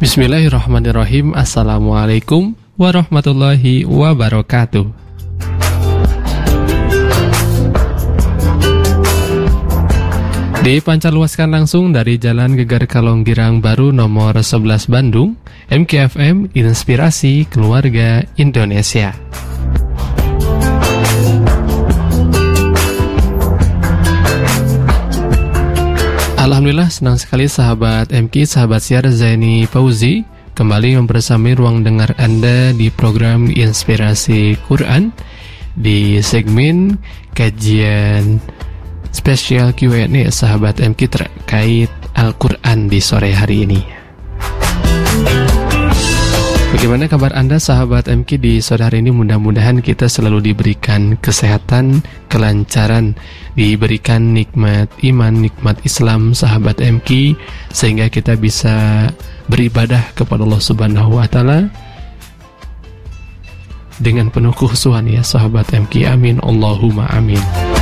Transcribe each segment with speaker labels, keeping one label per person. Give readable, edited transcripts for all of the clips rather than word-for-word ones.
Speaker 1: Bismillahirrahmanirrahim. Assalamualaikum warahmatullahi wabarakatuh. Dipancarluaskan langsung dari Jalan Gegar Kalong Girang Baru nomor 11 Bandung, MKFM Inspirasi Keluarga Indonesia. Alhamdulillah, senang sekali sahabat MK, sahabat siar Zaini Fauzi kembali membersamai ruang dengar Anda di program Inspirasi Quran di segmen kajian spesial Q&A sahabat MK terkait Al-Quran di sore hari ini. Bagaimana kabar Anda sahabat MK di sore hari ini? Mudah-mudahan kita selalu diberikan kesehatan, kelancaran, diberikan nikmat iman, nikmat Islam sahabat MK, sehingga kita bisa beribadah kepada Allah Subhanahu wa Ta'ala dengan penuh kekhusyuan ya sahabat MK. Amin Allahumma amin.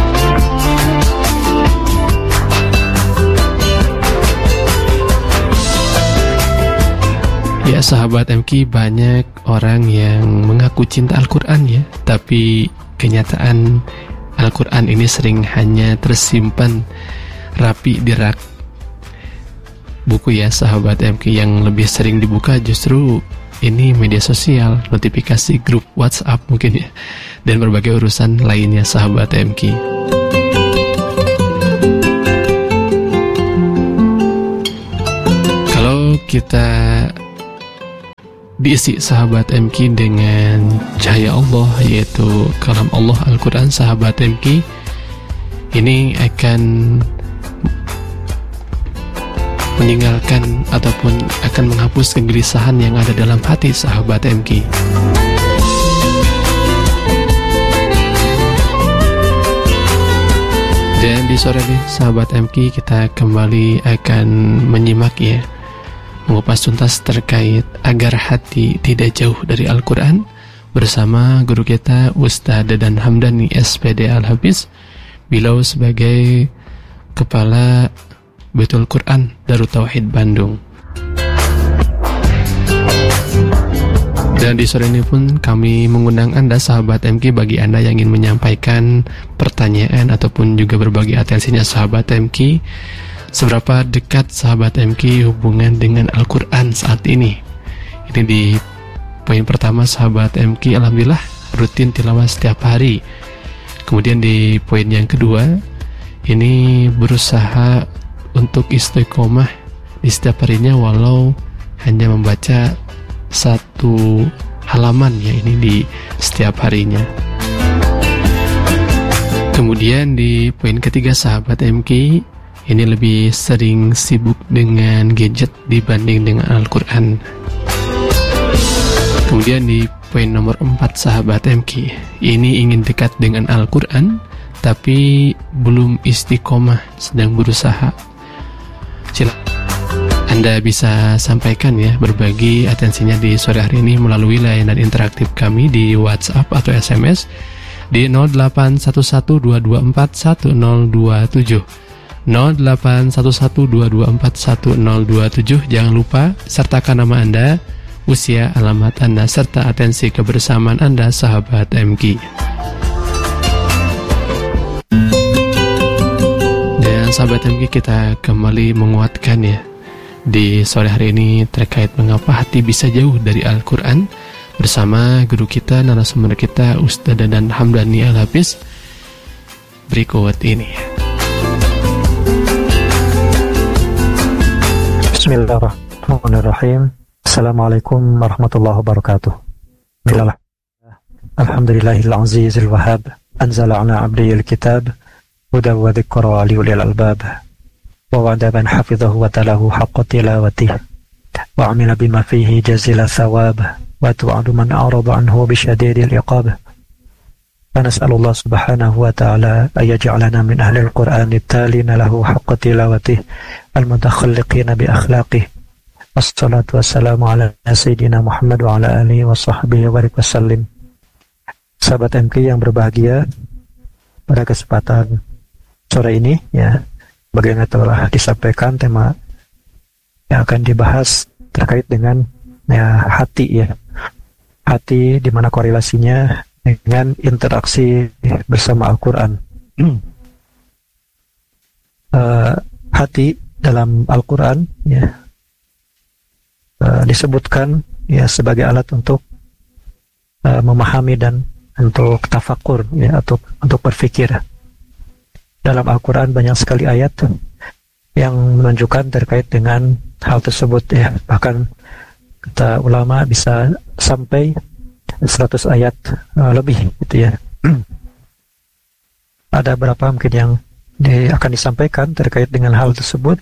Speaker 1: Ya sahabat MK, banyak orang yang mengaku cinta Al-Quran ya, tapi kenyataan Al-Quran ini sering hanya tersimpan rapi di rak buku ya sahabat MK. Yang lebih sering dibuka justru ini media sosial, notifikasi grup WhatsApp mungkin ya, dan berbagai urusan lainnya sahabat MK. Kalau kita diisi sahabat MK dengan cahaya Allah, yaitu kalam Allah Al-Quran sahabat MK, ini akan meninggalkan ataupun akan menghapus kegelisahan yang ada dalam hati sahabat MK. Dan di sore ini sahabat MK, kita kembali akan menyimak ya, mengupas tuntas terkait agar hati tidak jauh dari Al-Quran bersama guru kita Ustaz Dadan Hamdani SPD Al-Hafiz, beliau sebagai Kepala Baitul Quran Darut Tauhid Bandung. Dan di sore ini pun kami mengundang Anda sahabat MK, bagi Anda yang ingin menyampaikan pertanyaan ataupun juga berbagi atensinya sahabat MK, seberapa dekat sahabat MK hubungan dengan Al-Quran saat ini? Ini di poin pertama sahabat MK, alhamdulillah rutin tilawah setiap hari. Kemudian di poin yang kedua, ini berusaha untuk istiqomah di setiap harinya walau hanya membaca satu halaman ya, ini di setiap harinya. Kemudian di poin ketiga sahabat MK, ini lebih sering sibuk dengan gadget dibanding dengan Al-Quran. Kemudian di poin nomor 4 sahabat MK, ini ingin dekat dengan Al-Quran tapi belum istiqomah, sedang berusaha. Silakan Anda bisa sampaikan ya, berbagi atensinya di sore hari ini melalui layanan interaktif kami di WhatsApp atau SMS di 081122410027. 081122410027. Jangan lupa sertakan nama Anda, usia, alamat Anda, serta atensi kebersamaan Anda sahabat MK. Dan sahabat MK, kita kembali menguatkan ya di sore hari ini terkait mengapa hati bisa jauh dari Al-Quran bersama guru kita, narasumber kita Ustaz Dadan Hamdani Al-Hafiz berikut ini.
Speaker 2: Bismillahirrahmanirrahim. Assalamualaikum warahmatullahi wabarakatuh. Bismillah. Alhamdulillahil azizil wahhab, anzala ala abdiyil kitab huda wa dzikra li ulil albab wa wa'ada man hafizahu wa talahu haqqa tilawatihi wa amila bima fihi jazila thawab wa tu'adu man a'rada anhu bi syadidil iqab. فنسأل الله سبحانه وتعالى أن يجعلنا من أهل القرآن التالين له حق تلاوته المتخلقين بأخلاقه. الصلاة والسلام على Sayyidina Muhammad wa ala alihi wa sahbihi wa barik wasallim. Sahabat MK yang berbahagia, pada kesempatan sore ini ya, bagaimana telah disampaikan tema yang akan dibahas terkait dengan hati ya. Hati di mana korelasinya dengan interaksi bersama Al-Quran. Hati dalam Al-Quran ya, disebutkan ya sebagai alat untuk memahami dan untuk tafakur ya, atau untuk berfikir. Dalam Al-Quran banyak sekali ayat yang menunjukkan terkait dengan hal tersebut ya. Bahkan kata ulama bisa sampai 100 ayat lebih gitu ya. Ada berapa mungkin yang akan disampaikan terkait dengan hal tersebut,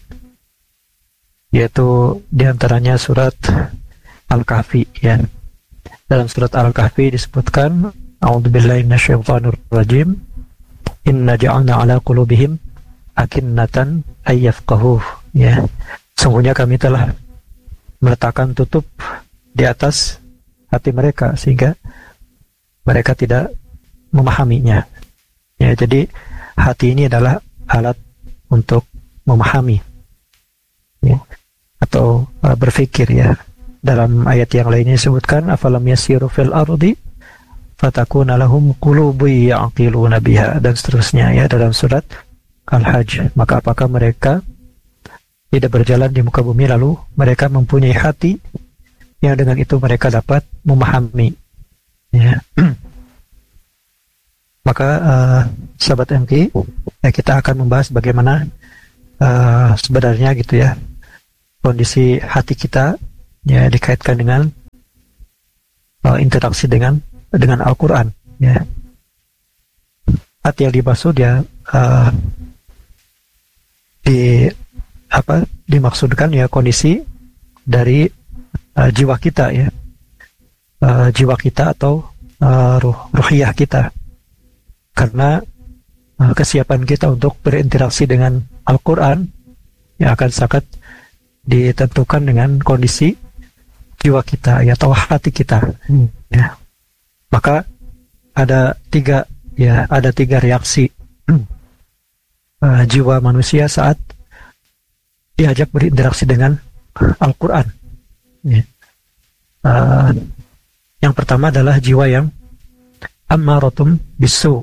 Speaker 2: yaitu diantaranya surat Al-Kahfi ya. Dalam surat Al-Kahfi disebutkan, A'udzubillahi minasyaitonir rajim, inna ja'alna ala qulubihim akinnatan ayyafqahuh ya. Sungguhnya kami telah meletakkan tutup di atas hati mereka sehingga mereka tidak memahaminya ya. Jadi hati ini adalah alat untuk memahami ya, atau berfikir ya. Dalam ayat yang lainnya disebutkan, afalam yasiru fil ardi fatakuna lahum qulubun ya'qiluna biha, dan seterusnya ya, dalam surat Al-Hajj. Maka apakah mereka tidak berjalan di muka bumi lalu mereka mempunyai hati yang dengan itu mereka dapat memahami ya. Maka sahabat MK ya, kita akan membahas bagaimana sebenarnya gitu ya kondisi hati kita ya dikaitkan dengan interaksi dengan Al-Quran ya. Hati yang dimaksud ya dimaksudkan ya kondisi dari jiwa kita ya, jiwa kita atau ruhiyah kita, karena kesiapan kita untuk berinteraksi dengan Al-Quran yang akan sangat ditentukan dengan kondisi jiwa kita ya, atau hati kita ya. Maka ada tiga reaksi jiwa manusia saat diajak berinteraksi dengan Al-Quran ya. Yang pertama adalah jiwa yang ammaratum bisu,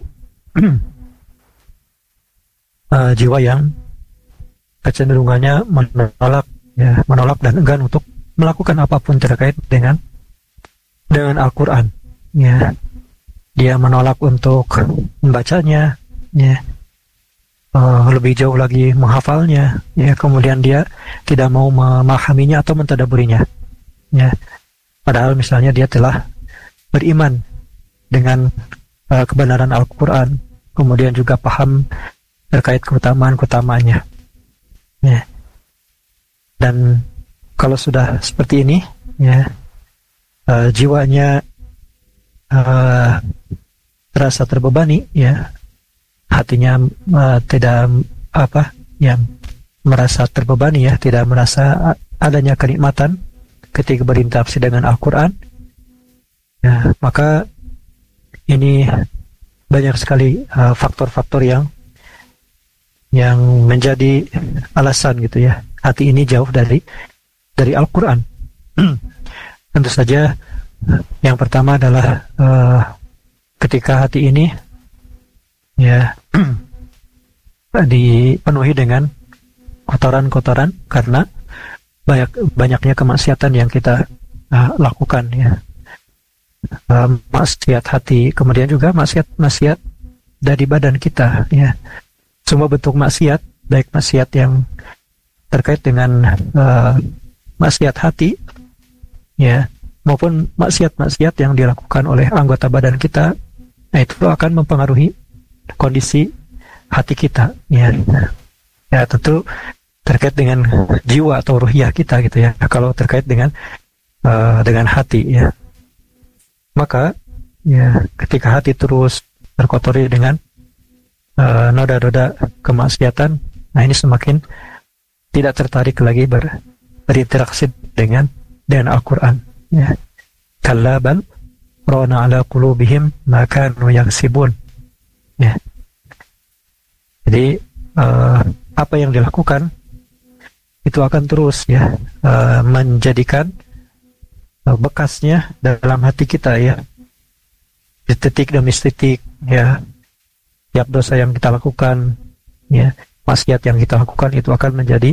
Speaker 2: jiwa yang kecenderungannya menolak dan enggan untuk melakukan apapun terkait dengan Al-Quran ya. Dia menolak untuk membacanya ya, lebih jauh lagi menghafalnya ya, kemudian dia tidak mau memahaminya atau mentadaburinya ya. Padahal misalnya dia telah beriman dengan kebenaran Al-Quran, kemudian juga paham terkait keutamaan-keutamaannya ya. Dan kalau sudah seperti ini ya, jiwanya terasa terbebani ya, hatinya tidak merasa terbebani ya, tidak merasa adanya kenikmatan ketika berinteraksi dengan Al-Quran ya. Maka ini banyak sekali faktor-faktor yang menjadi alasan gitu ya, hati ini jauh dari Al-Quran. Tentu saja yang pertama adalah ketika hati ini ya dipenuhi dengan kotoran-kotoran karena banyaknya kemaksiatan yang kita lakukan ya. Maksiat hati, kemudian juga maksiat dari badan kita ya. Semua bentuk maksiat, baik maksiat yang terkait dengan maksiat hati ya, maupun maksiat-maksiat yang dilakukan oleh anggota badan kita, nah itu akan mempengaruhi kondisi hati kita ya. Ya tentu terkait dengan jiwa atau ruhiyah kita gitu ya. Kalau terkait dengan hati ya, maka ya ketika hati terus terkotori dengan noda-noda kemaksiatan, nah ini semakin tidak tertarik lagi berinteraksi dengan Al-Quran ya. Kalla bal rana ala qulubihim ma kanu yaksibun ya. Jadi apa yang dilakukan itu akan terus ya menjadikan bekasnya dalam hati kita ya, titik demi titik ya. Tiap dosa yang kita lakukan ya, maksiat yang kita lakukan itu akan menjadi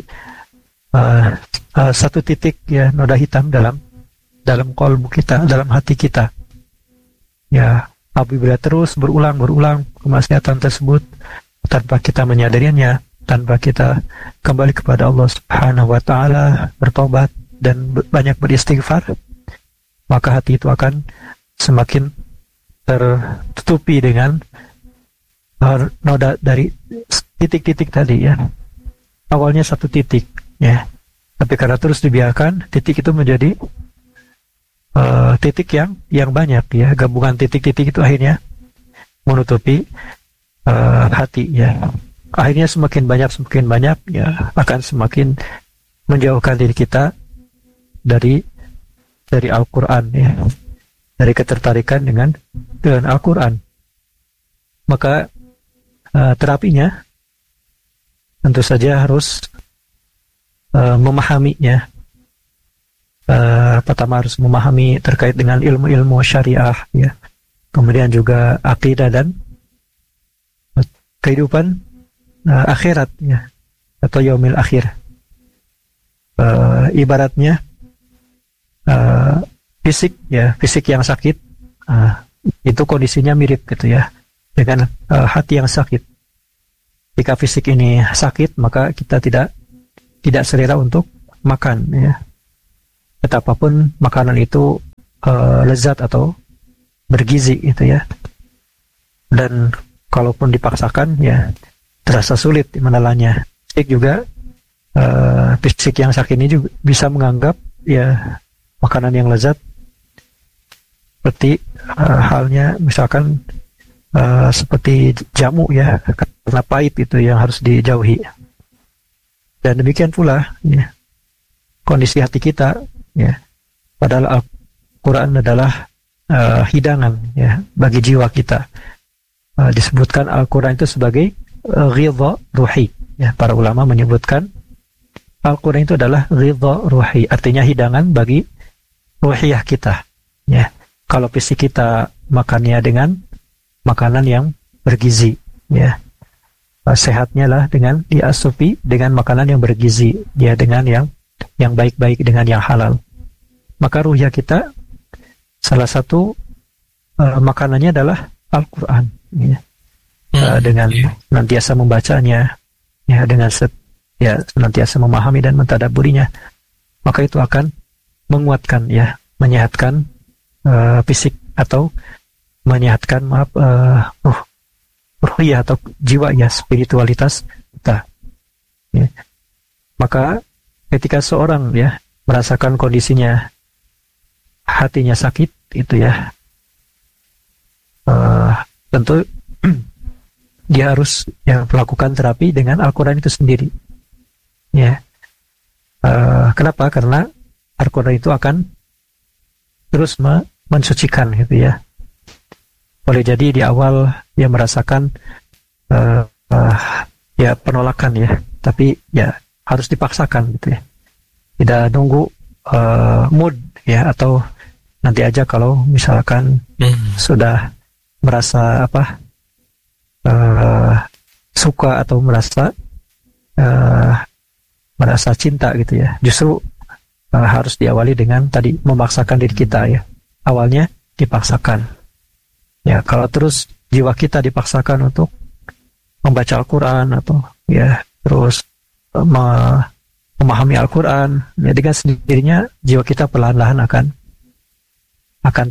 Speaker 2: satu titik ya, noda hitam dalam qalbu kita, dalam hati kita ya. Apabila terus berulang kemaksiatan tersebut tanpa kita menyadarinya, tanpa kita kembali kepada Allah Subhanahu wa taala, bertobat dan banyak beristighfar, maka hati itu akan semakin tertutupi dengan noda dari titik-titik tadi ya. Awalnya satu titik ya, tapi karena terus dibiarkan, titik itu menjadi titik yang banyak ya. Gabungan titik-titik itu akhirnya menutupi hati ya. Akhirnya semakin banyak ya, akan semakin menjauhkan diri kita dari Al-Quran ya, dari ketertarikan dengan Al-Quran. Maka terapinya tentu saja harus memahaminya. Pertama harus memahami terkait dengan ilmu-ilmu syariah ya, kemudian juga akidah dan kehidupan akhirat ya, atau yaumil akhir. Ibaratnya fisik ya, fisik yang sakit itu kondisinya mirip gitu ya dengan hati yang sakit. Jika fisik ini sakit, maka kita tidak selera untuk makan ya. Betapapun makanan itu lezat atau bergizi gitu ya. Dan kalaupun dipaksakan ya terasa sulit menelannya. Fisik yang sakit ini juga bisa menganggap ya makanan yang lezat seperti halnya misalkan seperti jamu ya, karena pahit itu yang harus dijauhi. Dan demikian pula ya, kondisi hati kita ya, padahal Al-Quran adalah hidangan ya bagi jiwa kita. Disebutkan Al-Quran itu sebagai ghidha ruhi ya. Para ulama menyebutkan Al-Quran itu adalah ghidha ruhi, artinya hidangan bagi ruhiyah kita ya. Kalau fisik kita makannya dengan makanan yang bergizi ya, sehatnya lah dengan diasupi dengan makanan yang bergizi ya, dengan yang baik-baik, dengan yang halal. Maka ruhiyah kita salah satu makanannya adalah Al-Quran ya. Dengan senantiasa membacanya ya, dengan senantiasa memahami dan mentadabburinya, maka itu akan menguatkan ya, menyehatkan fisik atau menyehatkan ruhiyah atau jiwa ya, spiritualitas kita ya. Maka ketika seorang ya merasakan kondisinya hatinya sakit itu ya, tentu dia harus ya melakukan terapi dengan Al-Quran itu sendiri ya. Kenapa? Karena Al-Quran itu akan terus mensucikan gitu ya. Boleh jadi di awal dia merasakan ya penolakan ya, tapi ya harus dipaksakan gitu ya. Tidak nunggu mood ya, atau nanti aja kalau misalkan sudah merasa suka atau merasa cinta gitu ya. Justru harus diawali dengan tadi memaksakan diri kita ya. Awalnya dipaksakan. Ya, kalau terus jiwa kita dipaksakan untuk membaca Al-Quran atau ya terus memahami Al-Quran, ya dengan sendirinya jiwa kita perlahan-lahan akan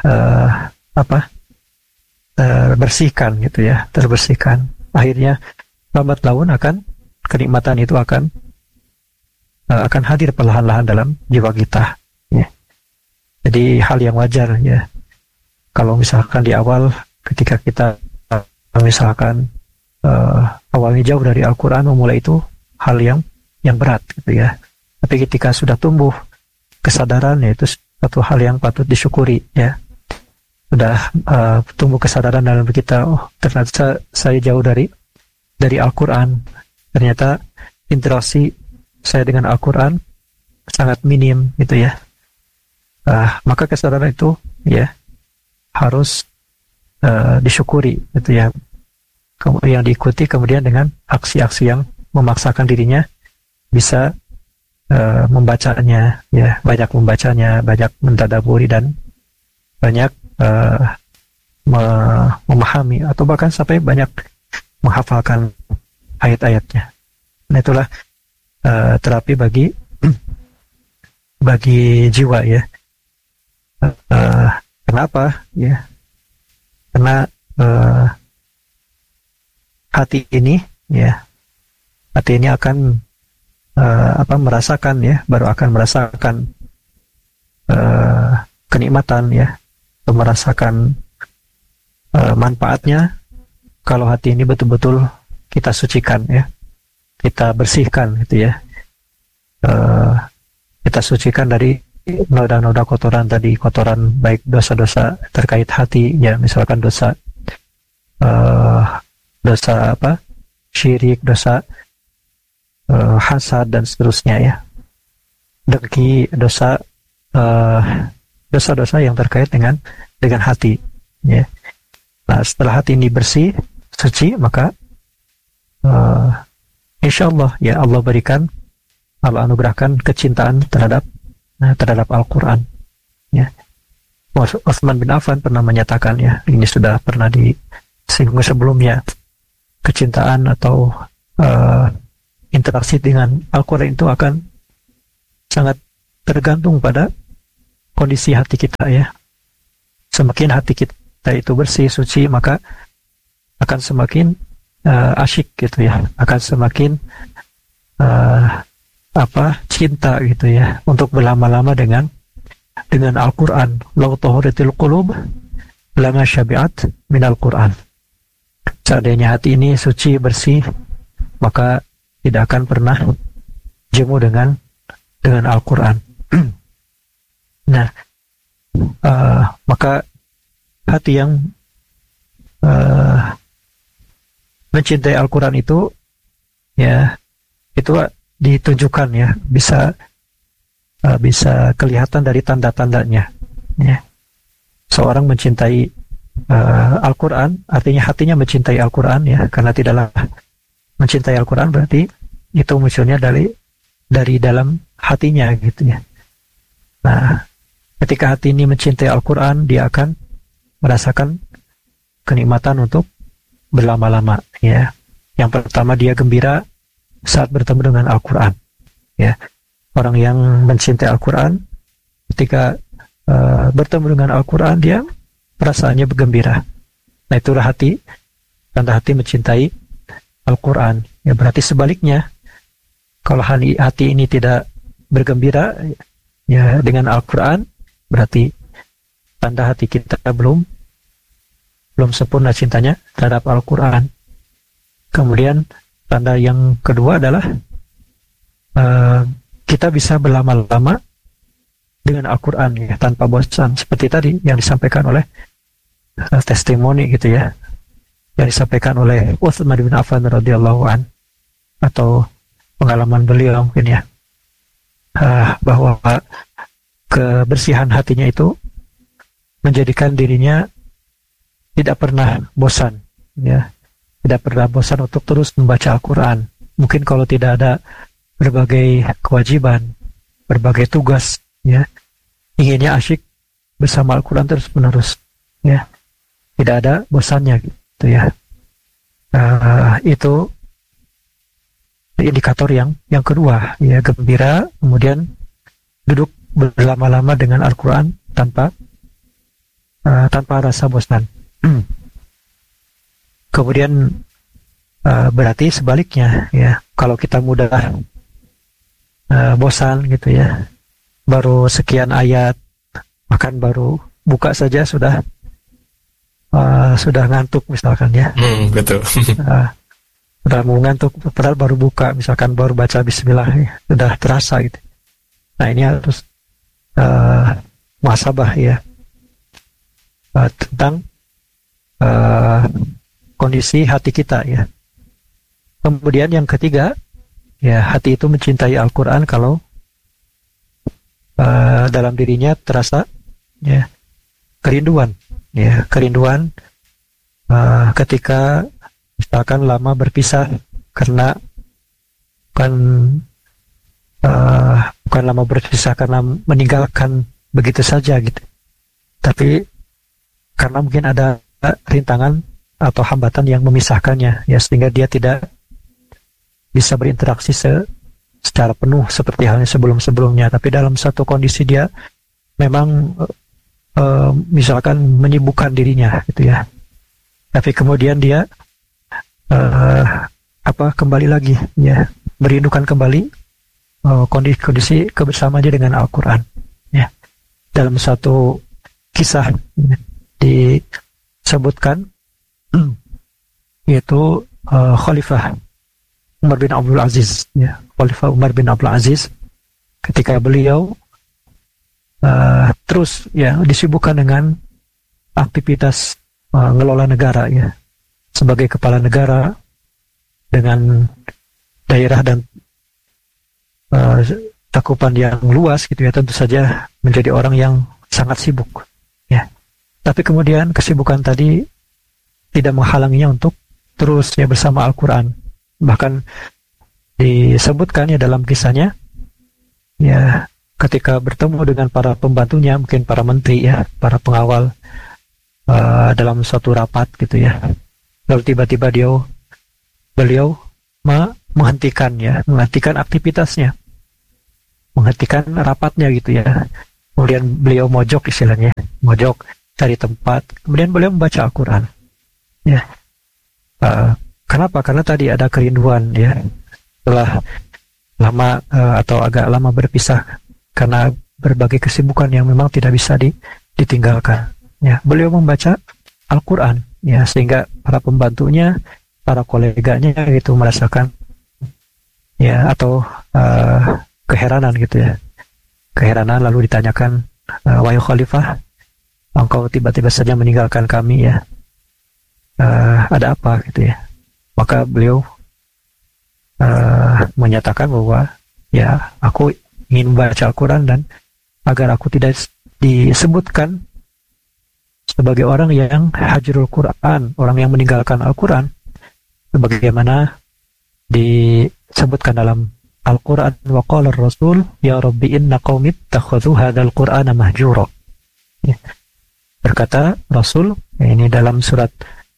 Speaker 2: terbersihkan gitu ya, terbersihkan. Akhirnya lambat laun kenikmatan itu akan hadir perlahan-lahan dalam jiwa kita ya. Jadi hal yang wajar ya, kalau misalkan di awal ketika kita misalkan awalnya jauh dari Al-Quran, memulai itu hal yang berat gitu ya. Tapi ketika sudah tumbuh kesadaran, ya itu satu hal yang patut disyukuri ya. Sudah tumbuh kesadaran dalam kita, oh ternyata saya jauh dari Al-Quran. Ternyata interaksi saya dengan Al-Quran sangat minim gitu ya. Maka kesadaran itu ya harus disyukuri gitu ya, yang diikuti kemudian dengan aksi-aksi yang memaksakan dirinya bisa membacanya ya, banyak membacanya, banyak mentadaburi dan banyak memahami atau bahkan sampai banyak menghafalkan ayat-ayatnya. Nah, itulah terapi bagi jiwa ya. Kenapa ya? Karena hati ini ya, hati ini akan merasakan ya, baru akan merasakan kenikmatan ya, atau merasakan manfaatnya kalau hati ini betul-betul kita sucikan ya, kita bersihkan gitu ya, kita sucikan dari noda-noda kotoran tadi, kotoran baik dosa-dosa terkait hati ya, misalkan dosa syirik, dosa hasad dan seterusnya ya, dengki, dosa-dosa yang terkait dengan hati ya. Nah, setelah hati ini bersih, suci, maka insya Allah ya, Allah anugerahkan kecintaan terhadap Al-Quran ya. Utsman bin Affan pernah menyatakan ya, ini sudah pernah disinggung sebelumnya, kecintaan atau interaksi dengan Al-Quran itu akan sangat tergantung pada kondisi hati kita ya. Semakin hati kita itu bersih, suci, maka akan semakin asyik gitu ya, akan semakin cinta gitu ya, untuk berlama-lama dengan Al-Quran. Lau tahuratil qulub lama syabi'at min Al-Quran. Seandainya hati ini suci, bersih, maka tidak akan pernah jemu dengan Al-Quran. Nah, maka hati yang mencintai Al-Quran itu ya, itu ditunjukkan ya, bisa kelihatan dari tanda-tandanya ya. Seorang mencintai Al-Quran, artinya hatinya mencintai Al-Quran ya, karena tidaklah mencintai Al-Quran berarti itu munculnya dari dalam hatinya gitu ya. Nah, ketika hati ini mencintai Al-Quran, dia akan merasakan kenikmatan untuk berlama-lama ya. Yang pertama, dia gembira saat bertemu dengan Al-Quran ya. Orang yang mencintai Al-Quran ketika bertemu dengan Al-Quran, dia perasaannya bergembira. Nah, itulah tanda hati mencintai Al-Quran ya. Berarti sebaliknya, kalau hati ini tidak bergembira ya dengan Al-Quran, berarti tanda hati kita belum sempurna cintanya terhadap Al-Quran. Kemudian tanda yang kedua adalah kita bisa berlama-lama dengan Al-Quran ya, tanpa bosan, seperti tadi yang disampaikan oleh testimoni gitu ya, yang disampaikan oleh Utsman bin Affan radhiyallahu an, atau pengalaman beliau mungkin ya, bahwa kebersihan hatinya itu menjadikan dirinya tidak pernah bosan ya, tidak pernah bosan untuk terus membaca Al-Quran. Mungkin kalau tidak ada berbagai kewajiban, berbagai tugas ya, inginnya asyik bersama Al-Quran terus menerus ya, tidak ada bosannya gitu ya. Itu indikator yang kedua ya, gembira, kemudian duduk berlama-lama dengan Al-Quran tanpa rasa bosan. Kemudian berarti sebaliknya ya, kalau kita mudah bosan gitu ya, baru sekian ayat, bahkan baru buka saja sudah ngantuk misalkan ya.
Speaker 1: Betul.
Speaker 2: Sudah mau ngantuk, padahal baru buka, misalkan baru baca Bismillah ya, sudah terasa gitu. Nah, ini harus muhasabah ya, tentang kondisi hati kita ya. Kemudian yang ketiga, Ya, hati itu mencintai Al-Quran kalau dalam dirinya terasa ya kerinduan, ketika misalkan lama berpisah karena bukan bukan lama berpisah karena meninggalkan begitu saja gitu, tapi karena mungkin ada rintangan atau hambatan yang memisahkannya, ya sehingga dia tidak bisa berinteraksi secara penuh seperti halnya sebelum-sebelumnya. Tapi dalam satu kondisi dia memang misalkan menyibukkan dirinya gitu ya, tapi kemudian dia kembali lagi ya, merindukan kembali kondisi kebersamaannya dengan Al-Quran ya. Dalam satu kisah disebutkan yaitu Khalifah Umar bin Abdul Aziz ya, Khalifah Umar bin Abdul Aziz ketika beliau terus ya disibukkan dengan aktivitas ngelola negara ya, sebagai kepala negara dengan daerah dan cakupan yang luas gitu ya, tentu saja menjadi orang yang sangat sibuk ya. Tapi kemudian kesibukan tadi tidak menghalanginya untuk terus ya bersama Al-Quran. Bahkan disebutkan ya dalam kisahnya ya, ketika bertemu dengan para pembantunya, mungkin para menteri ya, para pengawal dalam suatu rapat gitu ya, lalu tiba-tiba beliau menghentikan aktivitasnya, menghentikan rapatnya gitu ya. Kemudian beliau mojok, istilahnya mojok, cari tempat, kemudian beliau membaca Al-Quran ya. Kenapa? Karena tadi ada kerinduan ya, setelah lama atau agak lama berpisah karena berbagai kesibukan yang memang tidak bisa ditinggalkan ya. Beliau membaca Al-Quran ya, sehingga para pembantunya, para koleganya gitu merasakan ya, atau keheranan gitu ya, keheranan. Lalu ditanyakan, wahai Khalifah, engkau tiba-tiba saja meninggalkan kami ya, ada apa gitu ya. Maka beliau menyatakan bahwa ya, aku ingin membaca Al-Quran, dan agar aku tidak disebutkan sebagai orang yang hajrul Quran, orang yang meninggalkan Al-Quran, sebagaimana disebutkan dalam Al-Quran, wa qala ar-rasul ya rabbi inna qaumi ittakhadhu hadzal qur'ana mahjura ya. Berkata Rasul, ini dalam surat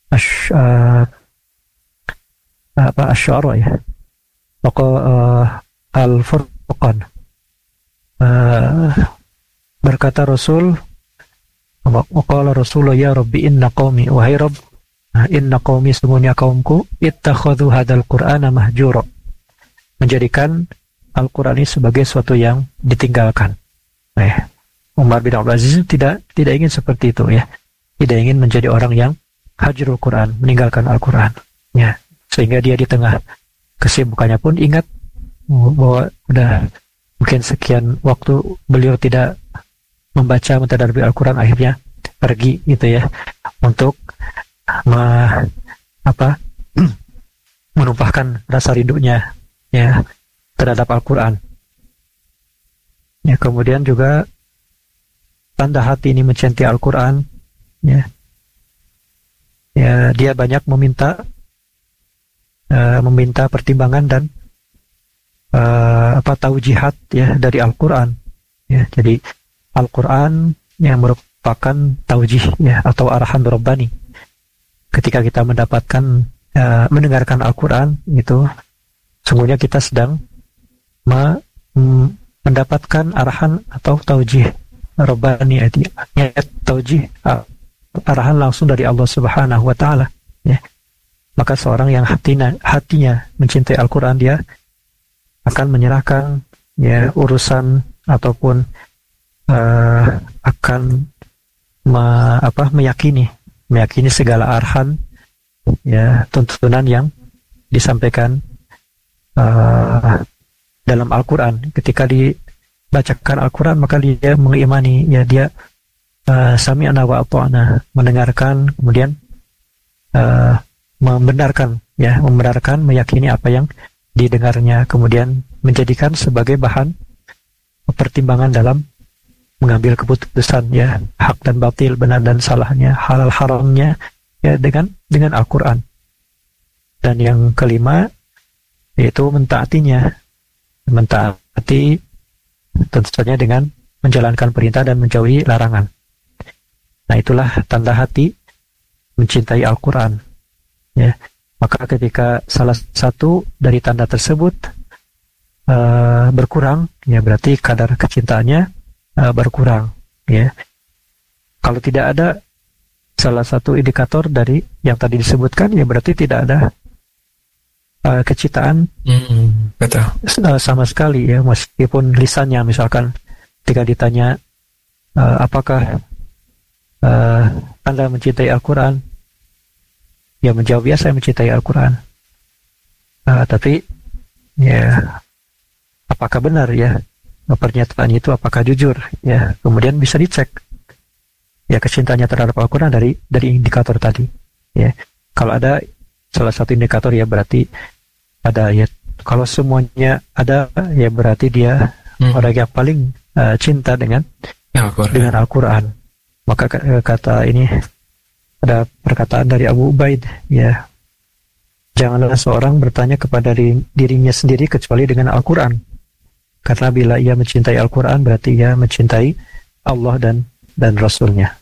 Speaker 2: Asy-Syu'ara ya, Al-Furqan, berkata Rasul, wa qala rasul ya rabbi inna qaumi, wahai Rabb, inna qaumi, sesungguhnya kaumku, ittakhadhu hadzal qur'ana mahjura, menjadikan Al-Quran ini sebagai sesuatu yang ditinggalkan. Umar bin Abdul Aziz tidak ingin seperti itu ya, tidak ingin menjadi orang yang hajrul Quran, meninggalkan Al-Quran ya. Sehingga dia di tengah kesibukannya pun ingat bahwa udah mungkin sekian waktu beliau tidak membaca, mentadabburi Al-Quran, akhirnya pergi gitu ya, untuk menumpahkan rasa rindunya ya terhadap Al-Quran ya. Kemudian juga tanda hati ini mencintai Al-Quran ya, dia banyak meminta pertimbangan dan taujihat ya dari Al-Quran ya. Jadi Al-Quran yang merupakan taujih ya, atau arahan Rabbani. Ketika kita mendengarkan Al-Quran itu, sungguhnya kita sedang mendapatkan arahan atau taujih Rabbani, taujih, arahan langsung dari Allah Subhanahu wa Ta'ala ya. Maka seorang yang hatinya mencintai Al-Quran, dia akan menyerahkan ya urusan ataupun akan meyakini segala arahan ya, tuntunan yang disampaikan dalam Al-Quran. Ketika dibacakan Al-Quran, maka dia mengimani ya, dia sami'na wa ata'na, mendengarkan, kemudian membenarkan, meyakini apa yang didengarnya, kemudian menjadikan sebagai bahan pertimbangan dalam mengambil keputusan, ya, hak dan batil, benar dan salahnya, halal haramnya, ya, dengan Al-Quran. Dan yang kelima yaitu mentaati tentu saja dengan menjalankan perintah dan menjauhi larangan. Nah, itulah tanda hati mencintai Al-Quran, ya. Maka ketika salah satu dari tanda tersebut berkurang, ya, berarti kadar kecintaannya berkurang, ya. Kalau tidak ada salah satu indikator dari yang tadi disebutkan, ya berarti tidak ada kecintaan
Speaker 3: betul.
Speaker 2: Sama sekali, ya, meskipun lisannya misalkan ketika ditanya apakah Anda mencintai Al-Quran, ya menjawab, ya saya mencintai Al-Quran, tapi ya apakah benar, ya, pernyataan itu apakah jujur, ya, kemudian bisa dicek, ya, kecintaannya terhadap Al-Quran dari indikator tadi, ya. Kalau ada salah satu indikator, ya berarti ada, ya. Kalau semuanya ada, ya berarti dia orang yang paling cinta dengan Al-Quran. Maka kata ini, ada perkataan dari Abu Ubaid, ya, janganlah seorang bertanya kepada dirinya sendiri kecuali dengan Al-Quran, karena bila ia mencintai Al-Quran berarti ia mencintai Allah dan Rasul-Nya.